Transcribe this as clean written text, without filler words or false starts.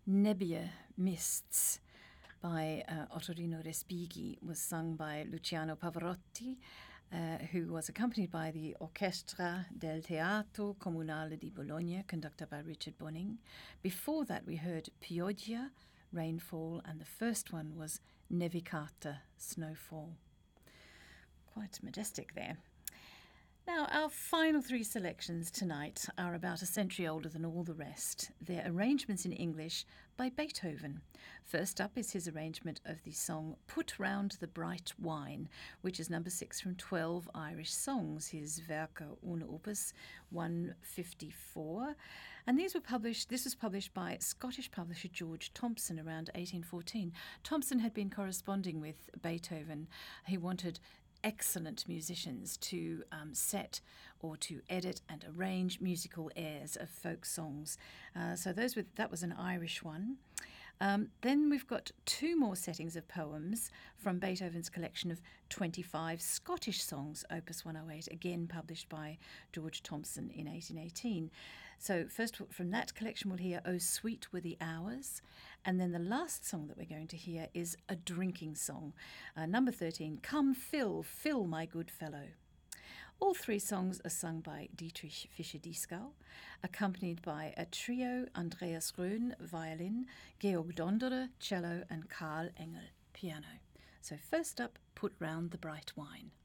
Nebbie Mists by Ottorino Respighi was sung by Luciano Pavarotti, who was accompanied by the Orchestra del Teatro Comunale di Bologna, conducted by Richard Bonning. Before that, we heard Pioggia, Rainfall, and the first one was Nevicata, Snowfall. Quite majestic there. Now, our final three selections tonight are about a century older than all the rest. They're arrangements in English by Beethoven. First up is his arrangement of the song Put Round the Bright Wine, which is number 6 from 12 Irish songs, his Werke ohne Opus 154. And this was published by Scottish publisher George Thompson around 1814. Thompson had been corresponding with Beethoven. He wanted excellent musicians to set or to edit and arrange musical airs of folk songs. So that was an Irish one. Then we've got two more settings of poems from Beethoven's collection of 25 Scottish songs, Opus 108, again published by George Thompson in 1818. So first from that collection we'll hear Oh Sweet Were the Hours, and then the last song that we're going to hear is a drinking song, number 13, Come Fill, Fill My Good Fellow. All three songs are sung by Dietrich Fischer-Dieskau, accompanied by a trio, Andreas Röhn, violin, Georg Donderer, cello, and Karl Engel, piano. So first up, Put Round the Bright Wine.